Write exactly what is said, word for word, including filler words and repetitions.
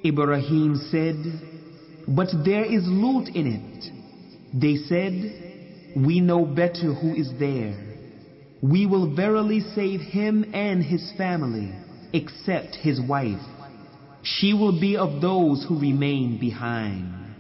Ibrahim said, "But there is Lut in it." They said, "We know better who is there. We will verily save him and his family, except his wife. She will be of those who remain behind."